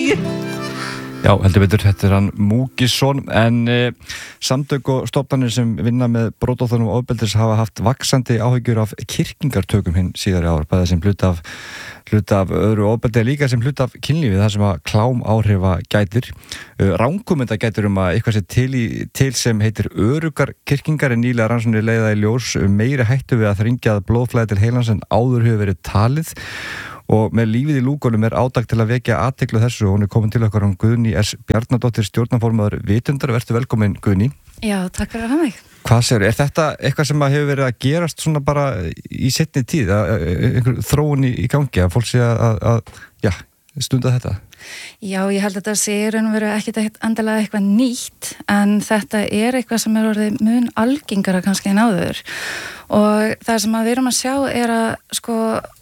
Já, heldur betur, þetta hann Múkisson, en samtök og stofnanir sem vinna með brotaþolum og ofbeldis hafa haft vaxandi áhyggjur af kyrkingartökum hinn síðari ár, bæði sem hluta af öðru ofbeldi líka sem hluta af kynlífi, þar sem að klám áhrifa gætir. Rangumynda gætir að eitthvað sé til sem heitir öruggar kyrkingar, en nýlega rannsóknir leiða í ljós meiri hættu við að þrengja blóðflæði til heilans en áður hefur verið talið. Og með lífið í lúkunum átak til að vekja athygli þessu, og hún komin til okkar Guðný S. Bjarnadóttir, stjórnarformaður Vitundar. Vertu velkomin, Guðný. Já, takk fyrir að hafa mig. Hvað segirðu, þetta eitthvað sem hefur verið að gerast svona bara í seinni tíð, einhver þróun í gangi, að fólk sé að stunda þetta? Já, ég held að þetta sé ekkert endilega eitthvað nýtt, en þetta eitthvað sem orðið mun algengara kannski en áður. Og það sem við erum að sjá að sko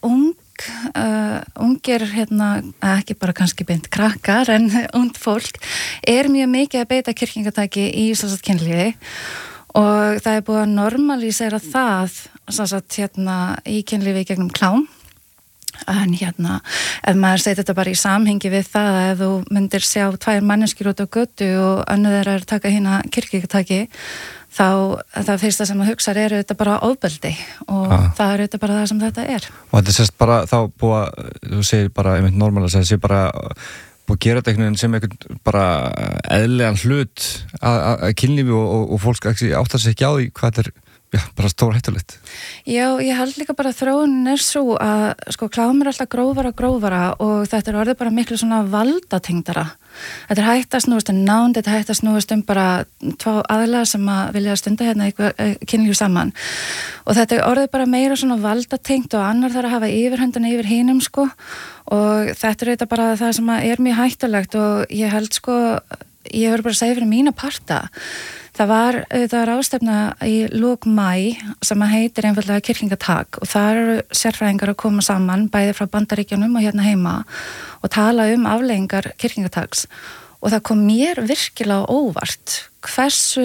ungir ekki bara kannski beint krakkar en ungt fólk mjög mikið að beita kyrkingatæki í kynlífi, og það búið að normalísera það í kynlífi gegnum klám. En ef maður segir þetta bara í samhengi við það að ef þú myndir sjá tvær manneskjur út á götu og önnur þeirra að taka hérna kyrkingatæki, þá það fyrsta sem maður hugsar þetta bara ofbeldi, og það þetta bara það sem þetta Og þetta sést bara þá búið, þú segir bara einmitt normalísera, það sé bara búið að gera þetta einhvern veginn sem einhvern bara eðlilegan hlut að kynlífi, og fólk áttar sig ekki á því hvað þetta bara stórhættulegt. Já, ég held líka bara að þróunin svo að sko klám alltaf grófara, og þetta orðið bara miklu svona valdatengdara. Þetta hægt að snúast nánd, þetta hægt að snúast bara tvá aðilar sem að vilja stunda eitthvað kynlíf saman, og þetta orðið bara meira svona valdatengt, og annar þarf að hafa yfirhöndina yfir hinum sko, og þetta þetta bara það sem að mjög hættulegt. Og ég held sko, ég verður bara að segja fyrir mína parta, það var ráðstefna í lok maí sem að heitir einfaldlega kyrkingatak, og það eru sérfræðingar að koma saman bæði frá Bandaríkjunum og hérna heima og tala afleiðingar kyrkingataks, og það kom mér virkilega óvart hversu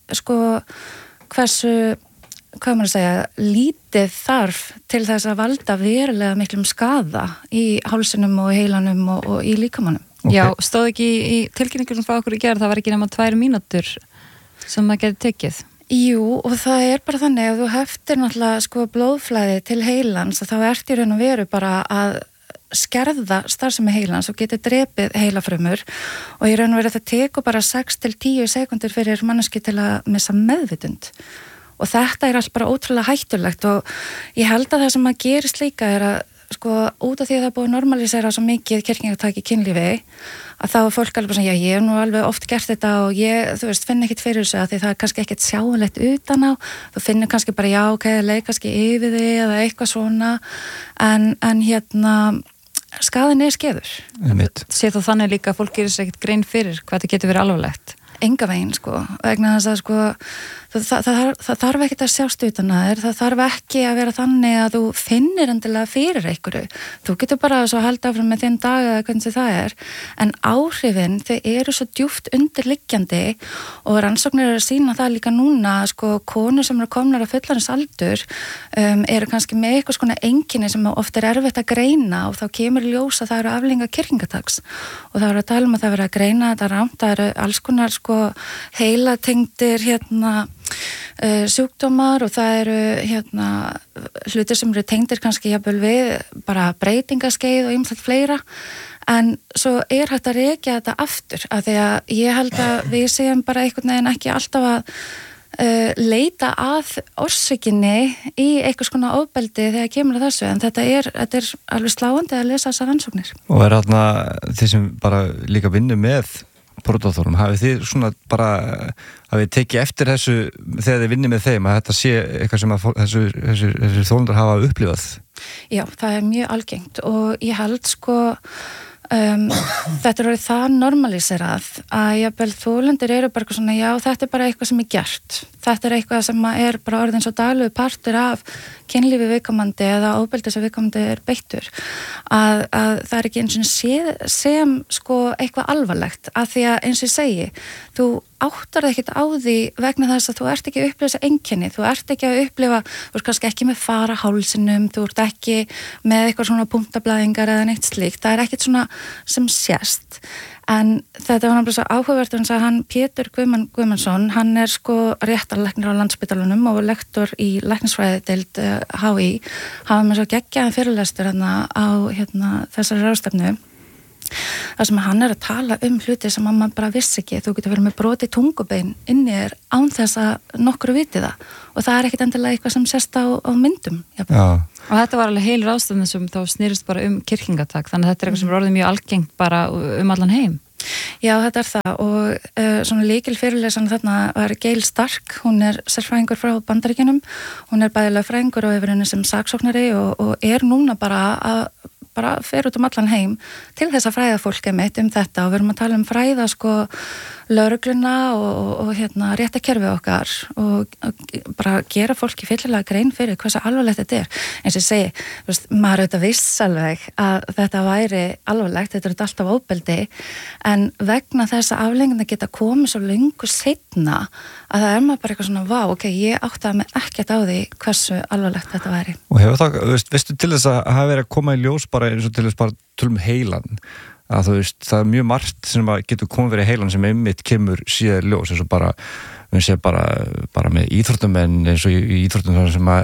hvað maður að segja, lítið þarf til þess að valda verulega miklum skaða í hálsinum og heilanum og í líkamanum. Okay. Já, stóð ekki í tilkynningunum frá okkur í gerð, það var ekki nema 2 mínútur sem maður getur tekið. Jú, og það bara þannig að þú heftir náttúrulega blóðflæði til heilans, og þá í raun og veru bara að skerða starfsemi heilans og getur drepið heilafrumur, og í raun og veru það tekur bara 6 til 10 sekundur fyrir manneski til að missa meðvitund, og þetta allt bara ótrúlega hættulegt. Og ég held að það sem að gerist líka að sko út af því að það búið að normalísera svo mikið kyrkingataki í kynlífi, að þá fólk alveg svona, ég hef alveg oft gert þetta og ég, finn ekkit fyrir þessu, að því það kannski ekkit sjáanlegt utan á, þú finnur kannski bara leik kannski yfir þig eða eitthvað svona, en skaðin skeður. Sér þú þannig líka að fólk gerir sér ekkit grein fyrir hvað þetta getur verið alvarlegt? Enga veginn sko, vegna þess að sko það þarf ekki að sjást utan að þér, það þarf ekki að vera þannig að þú finnir endilega fyrir einhverju, þú getur bara svo að halda áfram með þinn dag eða hvernig það en áhrifin, þau eru svo djúpt undirliggjandi, og rannsóknir að sýna það líka núna, sko konur sem eru komnar að fullorðins aldur eru kannski með eitthvað svona einkenni sem oft erfitt að greina, og þá kemur í ljós að það eru afleiðingar kyrkingataks, og það eru að tala að það verið að greina þetta rangt, það eru alls konar sko heilatengdir sjúkdómar, og það eru hlutir sem eru tengdir kannski jafnvel við bara breytingaskeið og ýmislegt fleira, en svo hægt að rekja þetta aftur, af því að ég held að við séum bara einhvern veginn ekki alltaf að leita að orsökinni í eitthvað svona ofbeldi þegar kemur að þessu, en þetta er alveg sláandi að lesa þessar rannsóknir. Og þarna þið sem bara líka vinnu með brotaþolum, hafið þið svona bara hafið tekið eftir þessu þegar þið vinnið með þeim, að þetta sé eitthvað sem að þessu þolendur hafa upplifað? Já, það mjög algengt, og ég held sko þetta orðið það normalíserað að jafnvel þolendur eru bara svona, já, þetta bara eitthvað sem gert, þetta eitthvað sem bara orðin svo daglegu partur af kynlífi viðkomandi eða ofbeldi sem viðkomandi beittur, að það ekki eins og sem sko eitthvað alvarlegt, að því að eins og ég segi, þú áttar það ekkert á því vegna þess að þú ert ekki að upplifa þessi einkenni, þú ert ekki að upplifa, þú ert kannski ekki með fara hálsinum, þú ert ekki með eitthvað svona punktablaðingar eða neitt slíkt, það er ekkert svona sem sést, en þetta var náttúrulega svo áhugavert eins að hann Pétur Guðmundsson, hann er sko réttarlæknir á Landspítalanum og lektor í læknisfræðideild HÍ, hafa með svo geggjaðan fyrirlestur á þessari ráðstefnu. Það sem hann er að tala hluti sem maður bara vissi ekki, þú getur verið með brotið tungubein inni þér án þess að nokkru viti það og það er ekkit endilega eitthvað sem sést á myndum. Og þetta var alveg heil ráðstefna sem þá snýrist bara kirkingatak, þannig að þetta er eitthvað sem er orðið mjög algengt bara allan heim. Já, þetta er það og svona lykil fyrirlesan þarna var Gail Stark, hún er sérfræðingur frá Bandaríkjunum, hún er bæði lögfræðingur og hefur henni sem saksóknari og er núna bara fer út allan heim til þess að fræða fólk mitt þetta og við erum að tala fræða sko lögregluna og réttakerfi okkar og bara gera fólki fyllilega grein fyrir hversu alvarlegt þetta er. Eins og ég segi, maður auðvitað viss alveg að þetta væri alvarlegt, þetta er alltaf ofbeldi, en vegna þess að afleiðingarnar geta komið svo löngu seinna að það er maður bara eitthvað svona, vá, ok, ég áttaði mig ekkert á því hversu alvarlegt þetta væri. Og hefur það, veistu til þess að hafa verið að koma í ljós bara eins og til þess bara tölum heilan, að það er mjög margt sem getur komið verið heilan sem einmitt kemur síðar ljós, eins og bara við séum bara með íþróttamenn eins og í íþróttum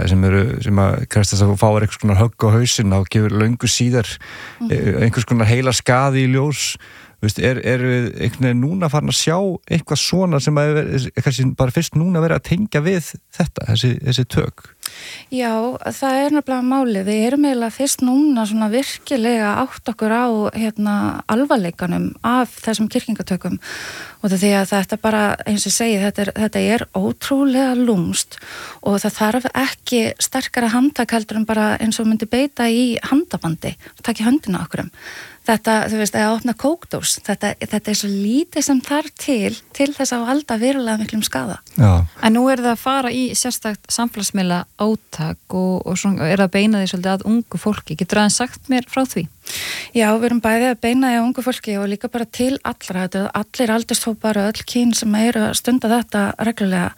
sem að krefst þess að fá einhvers konar högg á hausinn og gefur löngu síðar einhvers konar heila skaði í ljós. Er við einhvern veginn núna farin að sjá eitthvað svona sem að kannski bara fyrst núna verið að tengja við þetta, þessi tök? Já, það er nefnilega málið. Við erum eiginlega fyrst núna svona virkilega átt okkur á alvarleikanum af þessum kirkingatökum og því að þetta bara, eins og segi, þetta er ótrúlega lúmst og það þarf ekki sterkara handtak heldur en bara eins og myndi beita í handabandi, taka í höndina okkurum. Þetta, þú veist, að opna kókdós, þetta er svo lítið sem þarf til þess að valda verulega miklum skaða. Já. En nú er það að fara í sérstakt samfélagsmiðla átak og svona, er það beina því svolítið að ungu fólki. Getur aðeins sagt mér frá því? Já, við erum bæði að beina því að ungu fólki og líka bara til allra, allir aldurshópar og öll kyn sem eru að stunda þetta reglulega.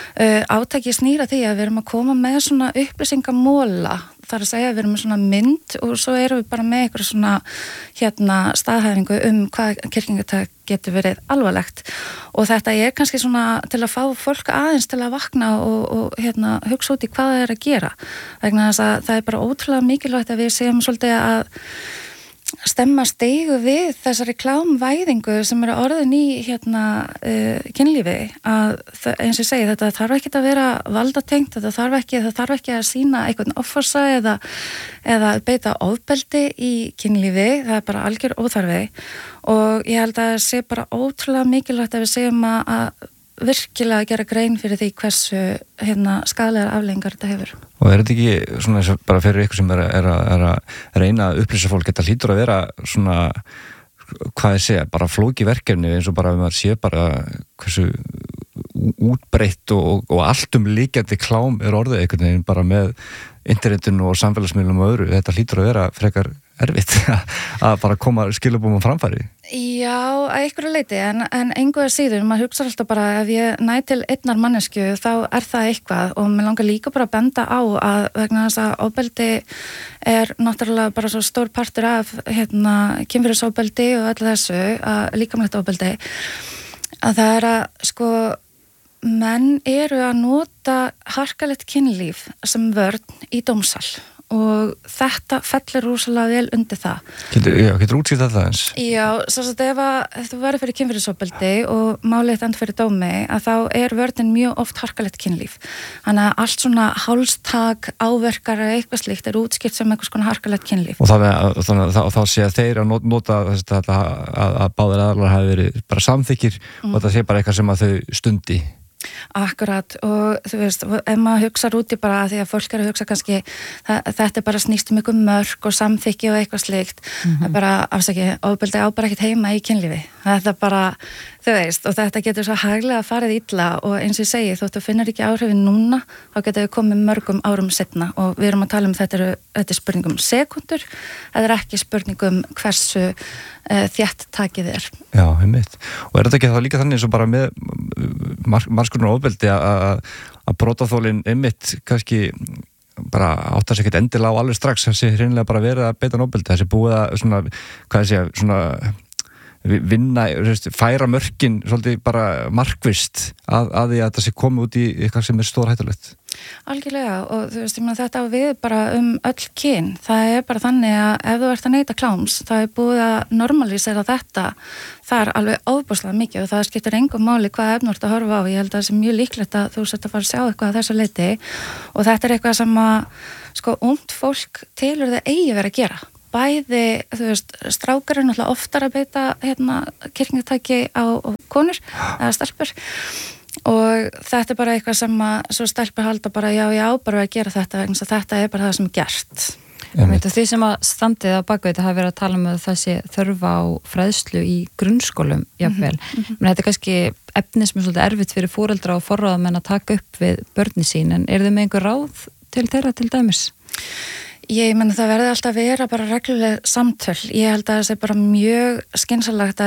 Átaki snýra því að við erum að koma með svona upplýsingamóla, þar að segja að við erum með svona mynd og svo erum við bara með eitthvað svona staðhæfingu hvað kirkingatak getur verið alvarlegt og þetta er kannski svona til að fá fólk aðeins til að vakna og hugsa út í hvað það er að gera vegna þess að það er bara ótrúlega mikilvægt að við séum svolítið að stemma stigu við þessari klámvæðingu sem eru orðin í kynlífi að eins og ég segi þetta þarf ekki að vera valdatengt, það þarf ekki að sýna einhvern offorsa eða beita ofbeldi í kynlífi, það er bara algjör óþarfi og ég held að það sé bara ótrúlega mikilvægt að við segjum að virkilega gera grein fyrir því hversu skaðlegar afleiðingar þetta hefur. Og er þetta ekki svona bara fyrir ykkur sem er að reyna að upplýsa fólk, þetta hlýtur að vera svona, hvað ég segja, bara flóki verkefni eins og bara maður sé bara hversu útbreitt og alltum líkjandi klám er orðið einhvern veginn bara með internetinu og samfélagsmiðlum og öðru, þetta hlýtur að vera frekar erfitt að bara koma skilabúum á framfæri. Já, að einhverju leyti, en engu að síður, maður hugsa alltaf bara ef ég næ til einnar mannesku þá er það eitthvað og mér langar líka bara að benda á að vegna þess að ofbeldi er náttúrulega bara svo stór partur af kynferðisofbeldi og öllu þessu, líkamlegt ofbeldi, að það er að menn eru að nota harkalegt kynlíf sem vörn í dómsal og þetta fellir rosalega vel undir það. Getur útskýrt það eins? Já, svo að ef þú verður fyrir kynferðisofbeldi og málið endur fyrir dómi að þá er vörnin mjög oft harkalegt kynlíf. Þannig að allt svona hálstak, áverkar eða eitthvað slíkt er útskýrt sem einhvers konar harkalegt kynlíf. Og þá sé að þeir að nota að báðir aðalar hafi verið bara samþykkir og þetta sé bara eitthvað sem að þau stundi. Akkurat og þú veist, ef maður hugsar út í bara því að fólk er að hugsa kannski þetta bara snýst ykkur mörk og samþykki og eitthvað slíkt, það er bara ofbeldi á bara ekkert heima í kynlífi, þetta bara, þú veist, og þetta getur svo haglega farið illa og eins og ég segi, þótt þú finnur ekki áhrifin núna, þá getur við komið mörgum árum setna og við erum að tala þetta er spurningum sekundur, þetta er ekki spurningum hversu þétt takið er. Já, einmitt. Og þetta ekki þá líka þannig eins og bara með margskurnar ofbeldi að brotaþolinn einmitt kannski bara áttar sig ekkert endilega á alveg strax, þessi hreinlega bara verið að beita ofbeldi, þessi búið að svona, hvað sé ég, svona vinna, færa mörkin svolítið bara markvisst að því að það sé komið út í eitthvað sem er stórhættulegt. Algjörlega og þú veist, þetta á við bara öll kyn, það er bara þannig að ef þú ert að neyta kláms, það er búið að normalísera þetta, það er alveg ofboðslega mikið og það skiptir engum máli hvað efnur þetta að horfa á, ég held að það sé mjög líklegt að þú sett að fara að sjá eitthvað að þessu leiti og þetta er eitthvað sem að sko ungt fólk telur það eigi verið að gera. Bæði, þú veist, strákar er náttúrulega oftar að beita kirkngataki á konur eða stelpur og þetta er bara eitthvað sem að svo stelpur halda bara já, bara að gera þetta vegna að þetta er bara það sem er gert. Því sem að standið á bakvið þetta hafa verið að tala um að það sé þörfa á fræðslu í grunnskólum jafnvel. Men þetta er kannski efni sem er svolítið erfitt fyrir foreldra og forráðamenn að taka upp við börni sín en eru þið með einhver ráð til þeirra til dæmis? Ég menna það verði alltaf að vera bara regluleg samtöl. Ég held að það sé bara mjög skynsalegt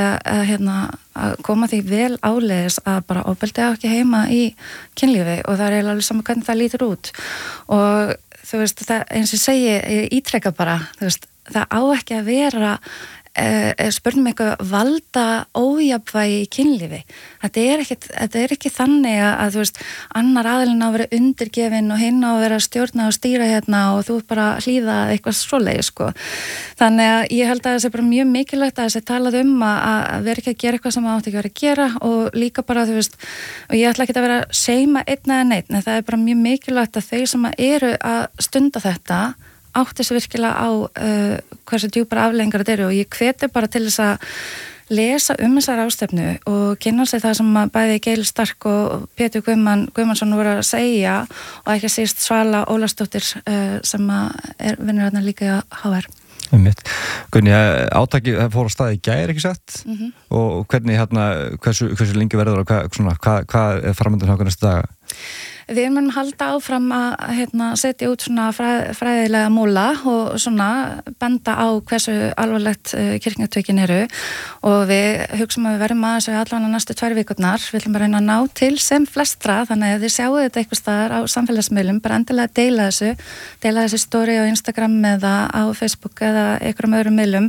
að koma því vel áleiðis að bara ofbeldi á ekki heima í kynlífi og það er alveg saman hvernig það lítur út. Og þú veist, það, eins og ég segi, ég ítreka bara, þú veist, það á ekki að vera spurnum eitthvað valda ójafnvægi í kynlífi. Þetta er ekki þannig að þú veist, annar aðilinn á að vera undirgefin og hinn á að vera að stjórna og stýra hérna og þú bara hlýða eitthvað svoleiðis sko. Þannig að ég held að það sé bara mjög mikilvægt að þessi talað að vera ekki að gera eitthvað sem átti ekki að vera að gera og líka bara þú veist, og ég ætla ekki að vera að seima einn eða neitt, en það er bara mjög mikilvægt að þeir sem eru að stunda þetta átti þessu virkilega á hversu djúpar afleiðingar þetta eru og ég hveti bara til þess að lesa þessar ástefnu og kynna sig það sem bæði Geir Stark og Pétur Guðmannsson voru að segja og ekki síst Svala Ólafsdóttir sem vinnur hérna líka á HR. Gunni, átakið fór á staði í gær ekki satt og hvernig hversu lengi verður og hvað er framöndan hjá næstu daga? Við munum halda áfram að setja út svona fræðilega múla og svona benda á hversu alvarlegt kirkjutökin eru og við hugsaum að við verðum aðeins við allan næstu 2 vikurnar. Við ætlum bara að ná til sem flestra, þannig að þið sjáu þetta eitthvað staðar á samfélagsmiðlum, bara endilega deila þessu story á Instagram eða á Facebook eða einhverjum öðrum miðlum.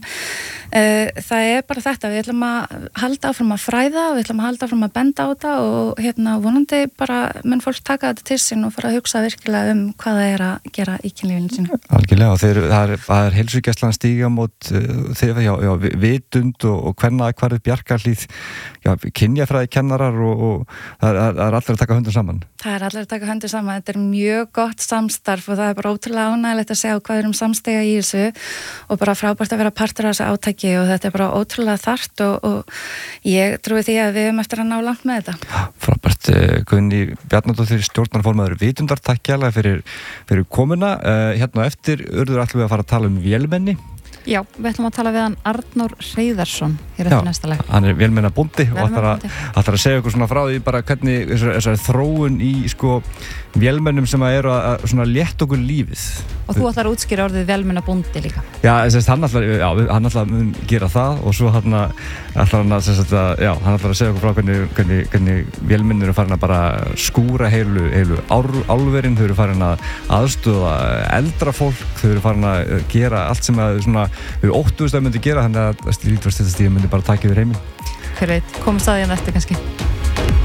Það er bara þetta, við ætlum að halda áfram að fræða og við ætlum að halda áfram að benda á þetta og vonandi bara mun fólk taka þetta til sín og fara að hugsa virkilega hvað það er að gera í kynlífinu sínu. Algjörlega, og það er heilsugæslan stíga mót þegar vitund og hvernig Bjarkarhlíð, kynjafræði kennarar og það er allir að taka höndum saman. Það er allir að taka höndum saman, þetta er mjög gott samstarf og það er bara ótrúlega ánægilegt að sjá hvað við erum samstiga í þessu og bara frábært að vera partur af þessu átaki og þetta er bara ótrúlega þarft og ég trúi því að við höfum eftir að ná langt með þetta. Frábært, Gunni Bjarnadóttir, stjórnarformaður Vitundar, takk kærlega fyrir komuna. Hérna eftir ætlum við að fara að tala um vélmenni. Já, við ætlum að tala við hann Arnór Hreiðarsson hér eftir næsta leik. Hann er vélmennabóndi og ætlar að segja okkur svona frá því bara hvernig þessari þróun í sko vélmennum sem eru að svona létta okkur lífið. Og þú ætlar að útskýra orðið vélmennabóndi líka. Já, hann ætlar að gera það og svo ætlar hann að segja okkur frá hvernig vélmennir eru farin að bara skúra heilu álverin, þau eru farin að aðstoða eldra fólk, þau eru farin að gera allt sem að svona við óttuðust að myndi gera, þannig að Lítvarstilstíð myndi bara taka yfir heiminn. Hver veit, komum staðið eftir kannski.